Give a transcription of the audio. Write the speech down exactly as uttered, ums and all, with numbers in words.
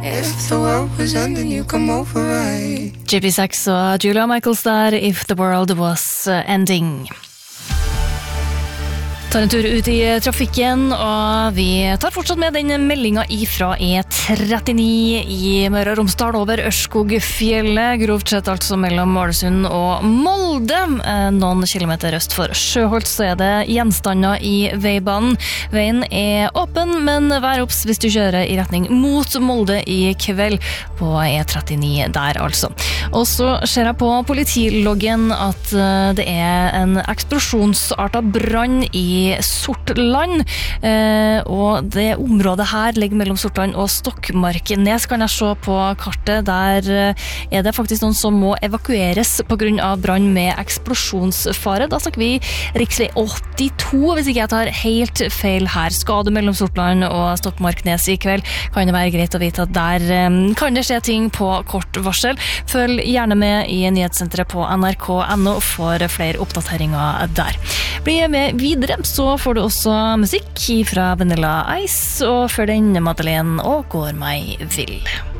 If the world was ending, you come over, right? J P seks og Julia Michaels der, If the World Was Ending. Tar en tur ut i trafikken, og vi tar fortsatt med den meldingen ifra E trettini i Møre og Romsdal over Ørskogfjellet, grovt sett altså mellom Ålesund og Molde. Noen kilometer øst for Sjøholt så er det gjenstander i veibanen. Veien er åpen, men vær obs hvis du kjører i retning mot Molde i kveld på E trettini der altså. Og så ser jeg på politiloggen at det er en eksplosjonsartet brann i Sortland, eh, og det området her ligger mellom Sortland og Stokmarknes, kan jeg se på kartet. Der er det faktisk noen som må evakueres på grunn av brann med eksplosjonsfare. Da snakker vi riksvei åttito, hvis ikke jeg tar helt feil her. Skal du mellom Sortland og Stokmarknes i kveld, kan det være greit å vite at der eh, kan det skje ting på kort varsel. Følg gjerne med i nyhetssenteret på N R K punktum N O for flere oppdateringer der. Bli med videre, så får du også musikk fra Vanilla Ice, og før den Madeleine og Går meg vill.